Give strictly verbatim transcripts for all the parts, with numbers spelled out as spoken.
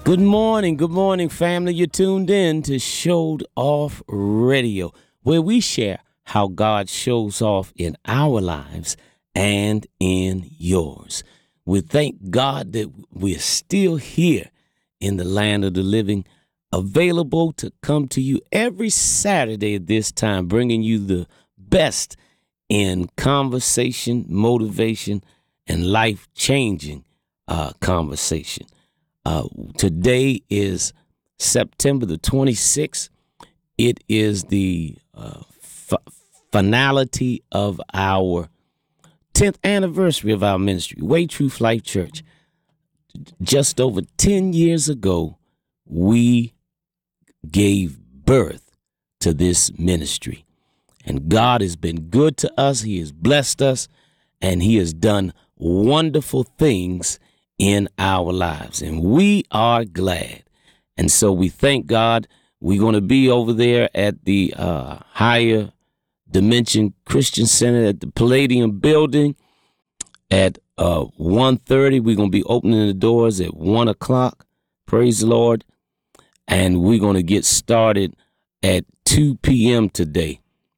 Good morning, good morning, family. You're tuned in to Showed Off Radio, where we share how God shows off in our lives and in yours. We thank God that we're still here in the land of the living, available to come to you every Saturday at this time, bringing you the best in conversation, motivation, and life-changing uh, conversation. Uh, today is September the twenty-sixth. It is the uh, f- finality of our tenth anniversary of our ministry, Way Truth Life Church. Just over ten years ago, we gave birth to this ministry. And God has been good to us. He has blessed us, and He has done wonderful things in our lives, and we are glad. And so we thank God. We're going to be over there at the uh, Higher Dimension Christian Center at the Palladium Building at uh, one thirty. We're going to be opening the doors at one o'clock. Praise the Lord. And we're going to get started at two p.m. today.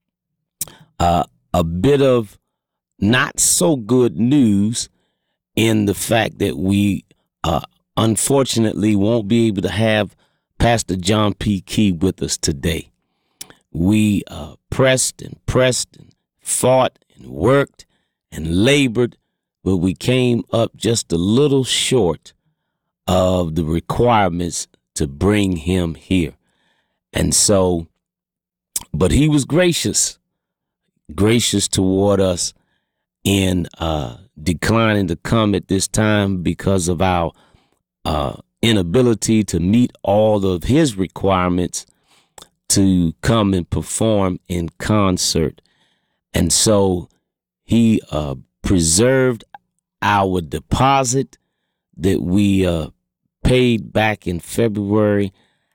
Uh, a bit of not so good news in the fact that we uh, unfortunately won't be able to have Pastor John P. Key with us today. We uh, pressed and pressed and fought and worked and labored, but we came up just a little short of the requirements to bring him here. And so, but he was gracious, gracious toward us in uh, declining to come at this time because of our uh, inability to meet all of his requirements to come and perform in concert. And so he uh, preserved our deposit that we uh, paid back in February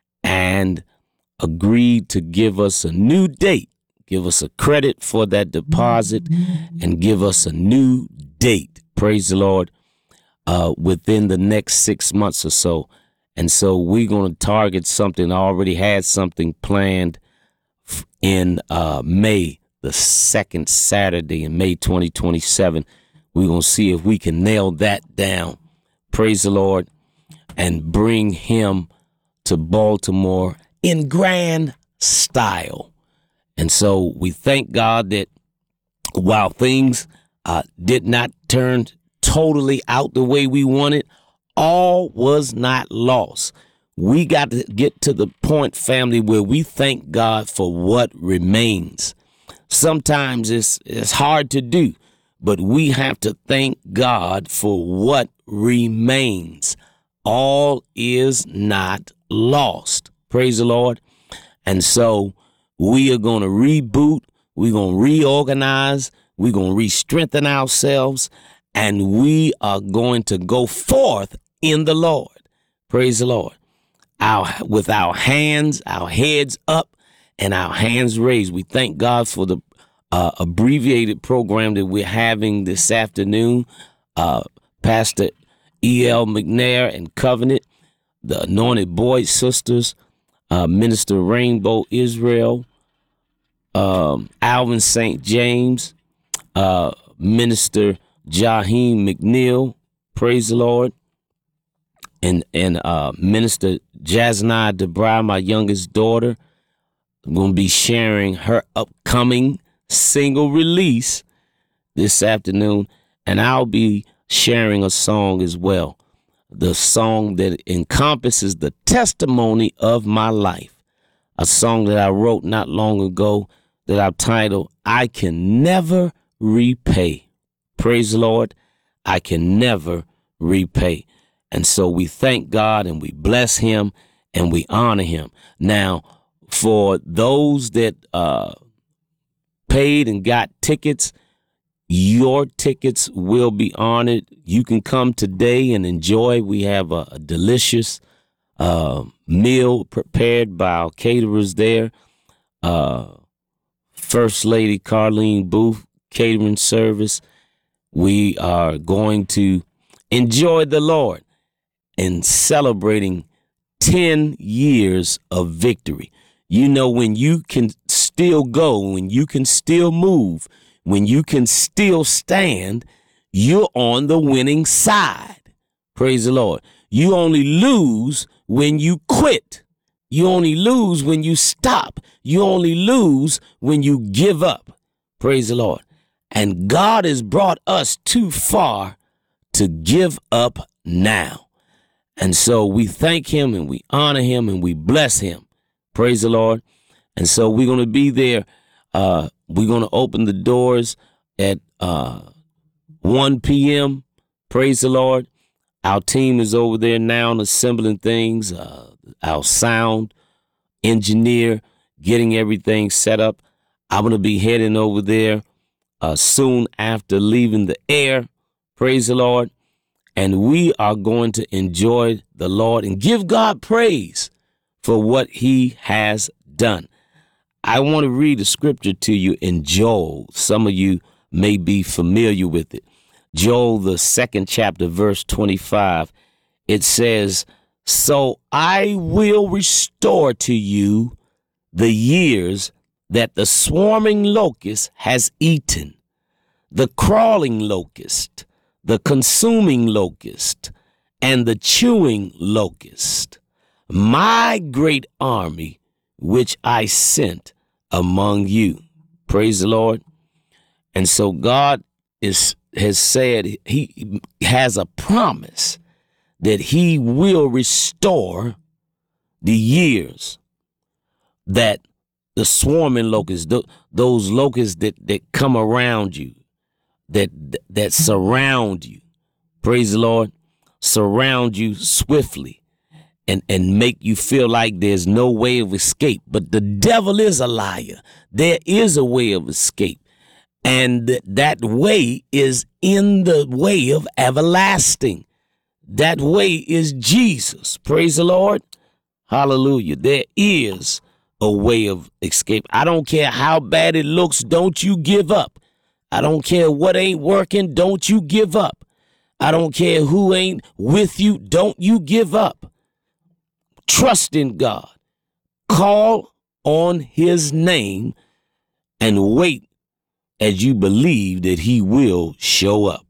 and agreed to give us a new date. Give us a credit for that deposit and give us a new date, praise the Lord, uh, within the next six months or so. And so we're going to target something. I already had something planned in uh, May, the second Saturday in May twenty twenty-seven. We're going to see if we can nail that down, praise the Lord, and bring him to Baltimore in grand style. And so we thank God that while things uh, did not turn totally out the way we wanted, all was not lost. We got to get to the point, family, where we thank God for what remains. Sometimes it's, it's hard to do, but we have to thank God for what remains. All is not lost. Praise the Lord. And so we are going to reboot. We're going to reorganize. We're going to re-strengthen ourselves. And we are going to go forth in the Lord. Praise the Lord. Our, with our hands, our heads up, and our hands raised. We thank God for the uh, abbreviated program that we're having this afternoon. Uh, Pastor E L. McNair and Covenant, the Anointed Boyd Sisters, uh, Minister Rainbow Israel, Um, Alvin Saint James, uh, Minister Jaheim McNeil, praise the Lord, and and uh, Minister Jasnai DeBry, my youngest daughter, going to be sharing her upcoming single release this afternoon, and I'll be sharing a song as well, the song that encompasses the testimony of my life, a song that I wrote not long ago that I've titled, I Can Never Repay. Praise the Lord. I can never repay. And so we thank God and we bless him and we honor him. Now, for those that uh, paid and got tickets, your tickets will be honored. You can come today and enjoy. We have a, a delicious uh, meal prepared by our caterers there. Uh, First Lady Carlene Booth catering service. We are going to enjoy the Lord in celebrating ten years of victory. You know, when you can still go, when you can still move, when you can still stand, you're on the winning side. Praise the Lord. You only lose when you quit. You only lose when you stop. You only lose when you give up. Praise the Lord. And God has brought us too far to give up now. And so we thank him and we honor him and we bless him. Praise the Lord. And so we're going to be there. Uh, we're going to open the doors at uh, one p.m. Praise the Lord. Our team is over there now assembling things. Uh, our sound engineer getting everything set up. I'm going to be heading over there uh, soon after leaving the air. Praise the Lord. And we are going to enjoy the Lord and give God praise for what he has done. I want to read a scripture to you in Joel. Some of you may be familiar with it. Joel, the second chapter, verse twenty-five. It says, "So I will restore to you the years that the swarming locust has eaten, the crawling locust, the consuming locust, and the chewing locust, my great army which I sent among you." Praise the Lord. And so God is has said he has a promise that he will restore the years that the swarming locusts, th- those locusts that, that come around you, that that surround you, praise the Lord, surround you swiftly and, and make you feel like there's no way of escape. But the devil is a liar. There is a way of escape. And th- that way is in the way of everlasting. That way is Jesus. Praise the Lord. Hallelujah. There is a way of escape. I don't care how bad it looks. Don't you give up. I don't care what ain't working. Don't you give up. I don't care who ain't with you. Don't you give up. Trust in God. Call on his name and wait as you believe that he will show up.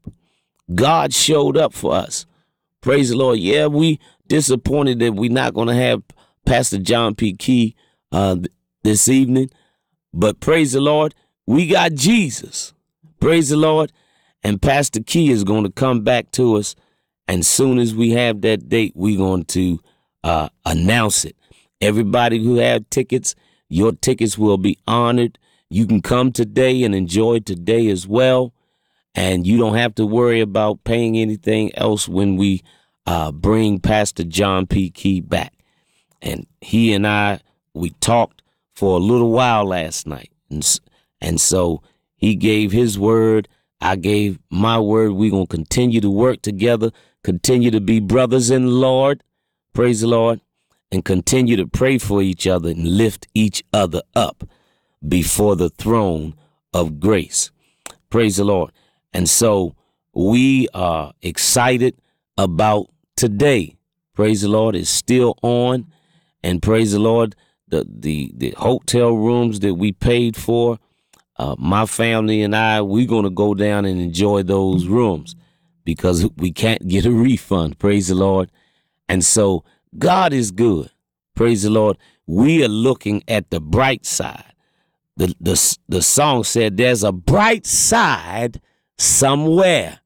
God showed up for us. Praise the Lord. Yeah, we disappointed that we're not going to have Pastor John P. Key uh, this evening. But praise the Lord, we got Jesus. Praise the Lord. And Pastor Key is going to come back to us. And soon as we have that date, we're going to uh, announce it. Everybody who have tickets, your tickets will be honored. You can come today and enjoy today as well. And you don't have to worry about paying anything else when we uh, bring Pastor John P. Key back. And he and I, we talked for a little while last night. And, and so he gave his word. I gave my word. We're going to continue to work together, continue to be brothers in the Lord. Praise the Lord. And continue to pray for each other and lift each other up before the throne of grace. Praise the Lord. And so we are excited about today. Praise the Lord. It's still on. And praise the Lord, the the, the hotel rooms that we paid for, uh, my family and I, we're going to go down and enjoy those rooms because we can't get a refund. Praise the Lord. And so God is good. Praise the Lord. We are looking at the bright side. The, the, the song said there's a bright side somewhere.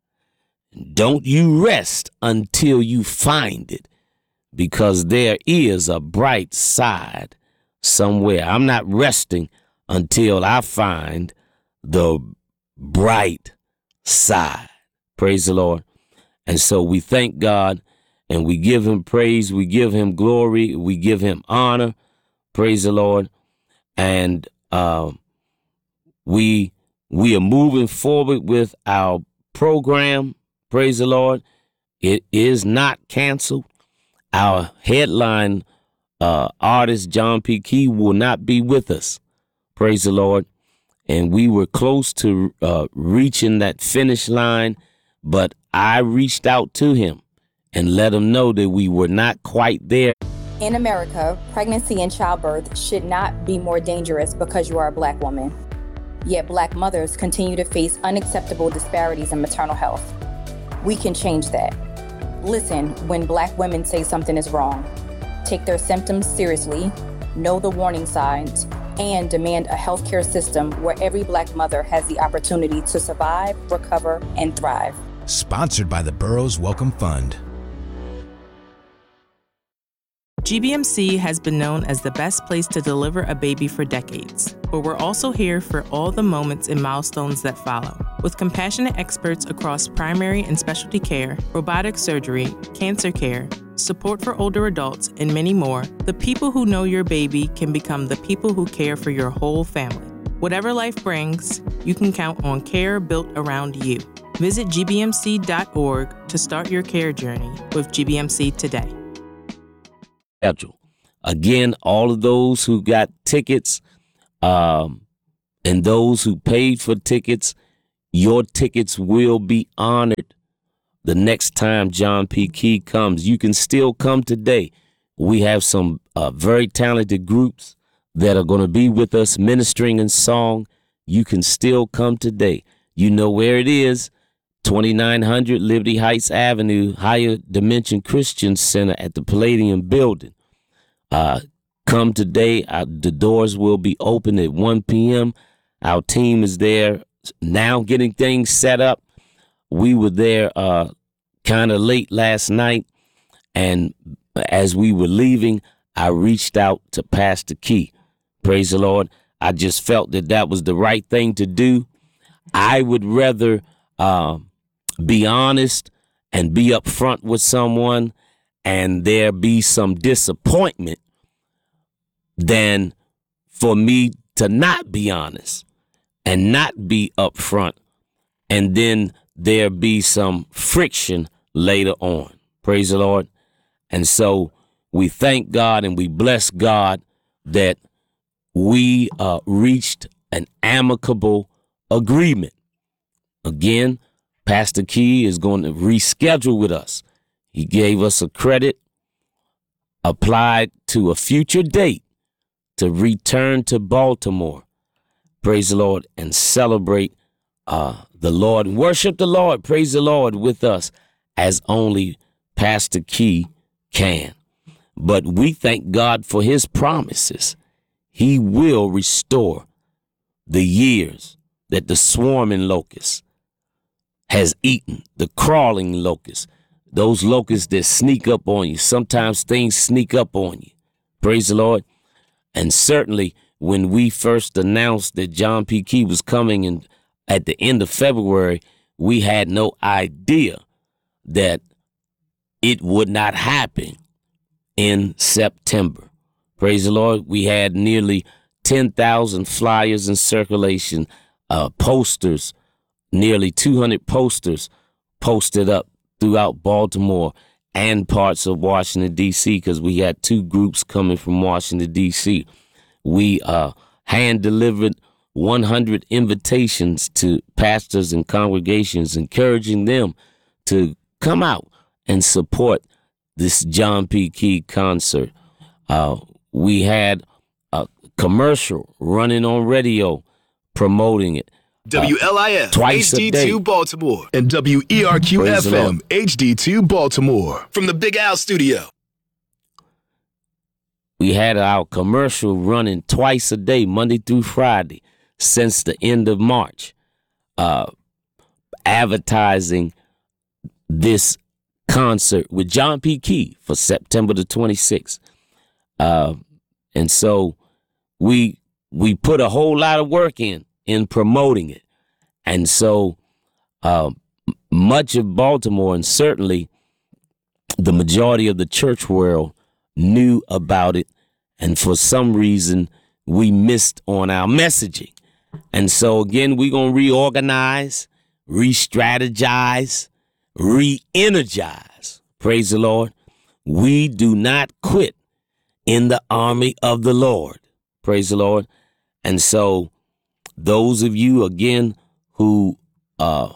Don't you rest until you find it, because there is a bright side somewhere. I'm not resting until I find the bright side. Praise the Lord. And so we thank God and we give him praise. We give him glory. We give him honor. Praise the Lord. And uh, we we are moving forward with our program. Praise the Lord. It is not canceled. Our headline uh, artist, John P. Key, will not be with us. Praise the Lord. And we were close to uh, reaching that finish line, but I reached out to him and let him know that we were not quite there. In America, pregnancy and childbirth should not be more dangerous because you are a Black woman. Yet Black mothers continue to face unacceptable disparities in maternal health. We can change that. Listen when Black women say something is wrong. Take their symptoms seriously, know the warning signs, and demand a healthcare system where every Black mother has the opportunity to survive, recover, and thrive. Sponsored by the Burroughs Wellcome Fund. G B M C has been known as the best place to deliver a baby for decades, but we're also here for all the moments and milestones that follow. With compassionate experts across primary and specialty care, robotic surgery, cancer care, support for older adults, and many more, the people who know your baby can become the people who care for your whole family. Whatever life brings, you can count on care built around you. Visit G B M C dot org to start your care journey with G B M C today. Again, all of those who got tickets um, and those who paid for tickets, your tickets will be honored the next time John P. Key comes. You can still come today. We have some uh, very talented groups that are going to be with us ministering in song. You can still come today. You know where it is, twenty-nine hundred Liberty Heights Avenue, Higher Dimension Christian Center at the Palladium Building. Uh, come today. Uh, the doors will be open at one p.m. Our team is there now getting things set up. We were there uh, kind of late last night, and as we were leaving, I reached out to Pastor Key. Praise the Lord. I just felt that that was the right thing to do. I would rather uh, be honest and be upfront with someone and there be some disappointment than for me to not be honest and not be upfront and then there be some friction later on. Praise the Lord. And so we thank God and we bless God that we uh, reached an amicable agreement. Again, Pastor Key is going to reschedule with us. He gave us a credit applied to a future date to return to Baltimore. Praise the Lord, and celebrate uh, the Lord, worship the Lord, praise the Lord with us as only Pastor Key can. But we thank God for his promises. He will restore the years that the swarming locust has eaten, the crawling locust, those locusts that sneak up on you. Sometimes things sneak up on you. Praise the Lord. And certainly when we first announced that John P. Key was coming in at the end of February, we had no idea that it would not happen in September. Praise the Lord. We had nearly ten thousand flyers in circulation, uh, posters, nearly two hundred posters posted up throughout Baltimore and parts of Washington, D C, because we had two groups coming from Washington, D C. We uh, hand-delivered one hundred invitations to pastors and congregations, encouraging them to come out and support this John P. Key concert. Uh, we had a commercial running on radio promoting it. W L I F uh, H D two Baltimore and W E R Q F M H D two Baltimore from the Big Al studio. We had our commercial running twice a day, Monday through Friday, since the end of March, uh, advertising this concert with John P. Key for September the twenty-sixth. Uh, and so we we put a whole lot of work in in promoting it. And so uh, much of Baltimore, and certainly the majority of the church world, knew about it. And for some reason, we missed on our messaging. And so, again, we're going to reorganize, re-strategize, re-energize. Praise the Lord. We do not quit in the army of the Lord. Praise the Lord. And so those of you, again, who uh,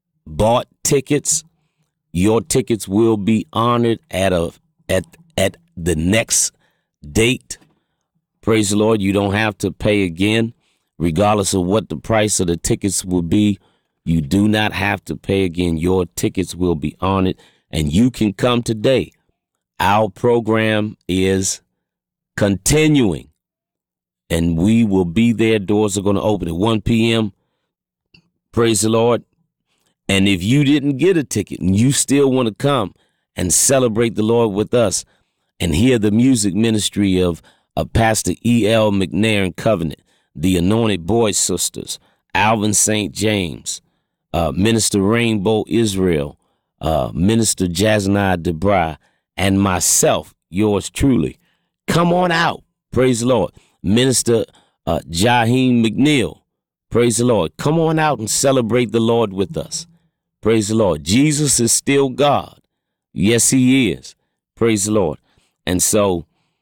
bought tickets, your tickets will be honored at a at at the next date. Praise the Lord. You don't have to pay again, regardless of what the price of the tickets will be. You do not have to pay again. Your tickets will be honored, and you can come today. Our program is continuing, and we will be there. Doors are going to open at one p.m. Praise the Lord. And if you didn't get a ticket and you still want to come and celebrate the Lord with us and hear the music ministry of, of Pastor E L. McNair and Covenant, the Anointed Boys Sisters, Alvin Saint James, uh, Minister Rainbow Israel, uh, Minister Jasnai DeBry, and myself, yours truly, come on out. Praise the Lord. Minister uh, Jaheim McNeil, praise the Lord. Come on out and celebrate the Lord with us. Praise the Lord. Jesus is still God. Yes, he is. Praise the Lord. And so,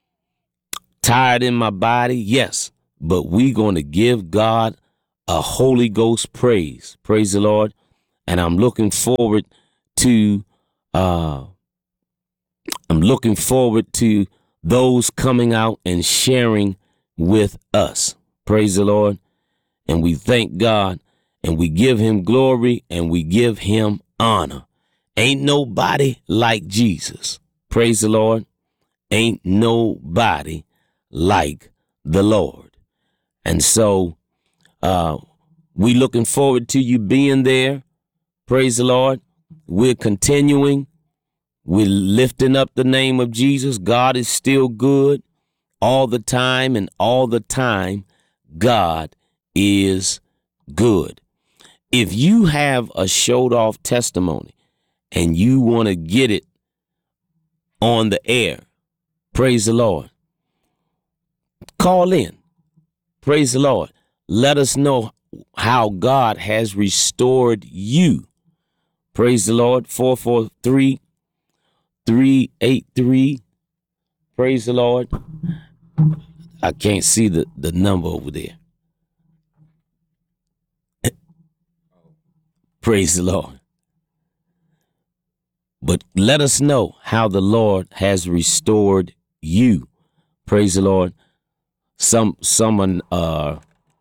tired in my body, yes, but we going to give God a Holy Ghost praise. Praise the Lord. And I'm looking forward to, uh, I'm looking forward to those coming out and sharing with us. Praise the Lord. And we thank God and we give him glory and we give him honor. Ain't nobody like Jesus. Praise the Lord. Ain't nobody like the Lord. And so uh, we looking forward to you being there. Praise the Lord. We're continuing. We're lifting up the name of Jesus. God is still good all the time, and all the time, God is good. If you have a showed off testimony and you want to get it on the air, praise the Lord, call in. Praise the Lord. Let us know how God has restored you. Praise the Lord. four four three, three eight three. Praise the Lord. I can't see the, the number over there. Praise the Lord. But let us know how the Lord has restored you. Praise the Lord. Some, someone, uh,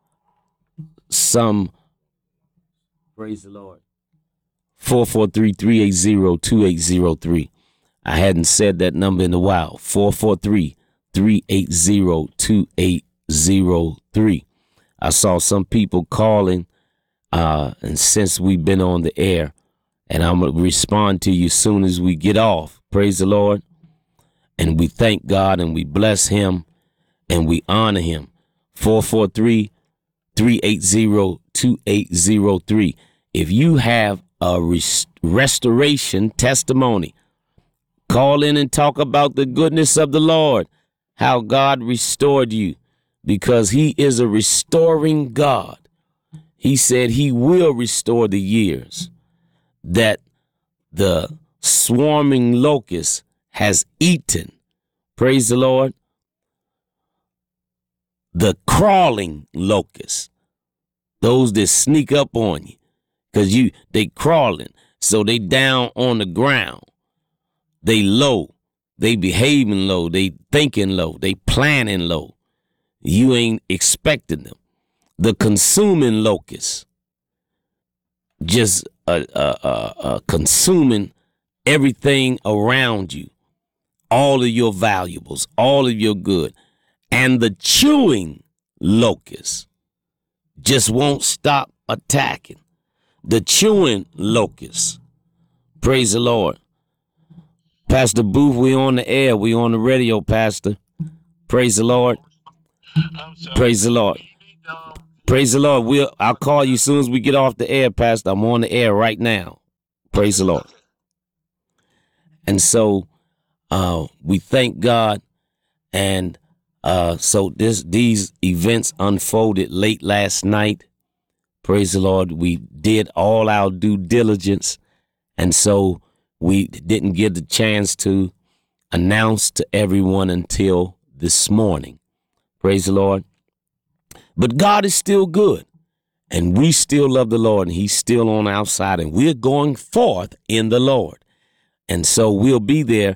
some, praise the Lord. four four three, three eight zero, two eight zero three. I hadn't said that number in a while. four four three, three eight zero, two eight zero three. I saw some people calling, uh, and since we've been on the air, and I'm going to respond to you as soon as we get off. Praise the Lord. And we thank God and we bless him and we honor him. four four three, three eight zero, two eight zero three. If you have a res- restoration testimony, call in and talk about the goodness of the Lord, how God restored you, because he is a restoring God. He said he will restore the years that the swarming locust has eaten. Praise the Lord. The crawling locust, those that sneak up on you, because you they crawling, so they down on the ground. They low, they behaving low, they thinking low, they planning low. You ain't expecting them. The consuming locust, just uh, uh, uh, uh, consuming everything around you, all of your valuables, all of your good. And the chewing locust just won't stop attacking. The chewing locust. Praise the Lord. Pastor Booth, we on the air. We on the radio, Pastor. Praise the Lord. Praise the Lord. Praise the Lord. We'll, I'll call you as soon as we get off the air, Pastor. I'm on the air right now. Praise the Lord. And so uh, we thank God. And uh, so this these events unfolded late last night. Praise the Lord. We did all our due diligence. And so we didn't get the chance to announce to everyone until this morning. Praise the Lord. But God is still good. And we still love the Lord. And he's still on our side. And we're going forth in the Lord. And so we'll be there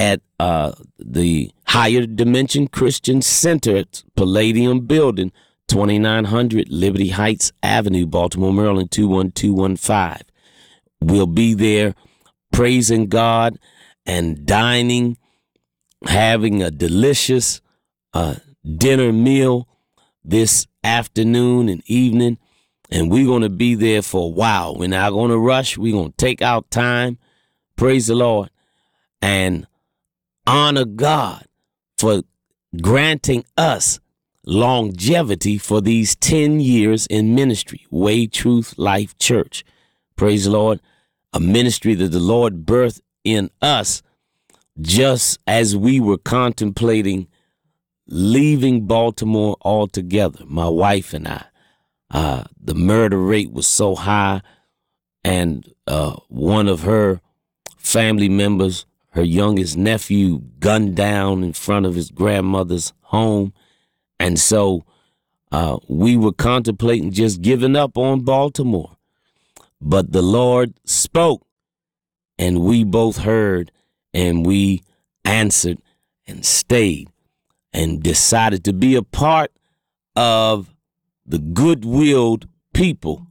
at uh, the Higher Dimension Christian Center at Palladium Building, twenty-nine hundred Liberty Heights Avenue, Baltimore, Maryland, two one two one five. We'll be there praising God and dining, having a delicious uh, dinner meal this afternoon and evening. And we're going to be there for a while. We're not going to rush. We're going to take our time, praise the Lord, and honor God for granting us longevity for these ten years in ministry. Way Truth Life Church. Praise the Lord. A ministry that the Lord birthed in us just as we were contemplating leaving Baltimore altogether, my wife and I. Uh, the murder rate was so high, and uh, one of her family members, her youngest nephew, gunned down in front of his grandmother's home. And so uh, we were contemplating just giving up on Baltimore. But the Lord spoke, and we both heard, and we answered and stayed and decided to be a part of the good-willed people